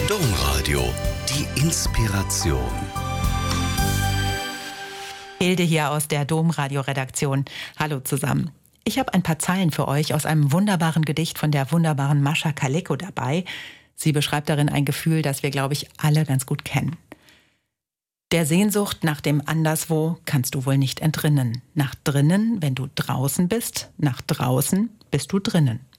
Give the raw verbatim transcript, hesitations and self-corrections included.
Domradio, die Inspiration. Hilde hier aus der Domradio-Redaktion. Hallo zusammen. Ich habe ein paar Zeilen für euch aus einem wunderbaren Gedicht von der wunderbaren Mascha Kaleko dabei. Sie beschreibt darin ein Gefühl, das wir, glaube ich, alle ganz gut kennen. Der Sehnsucht nach dem Anderswo kannst du wohl nicht entrinnen. Nach drinnen, wenn du draußen bist, nach draußen bist du drinnen.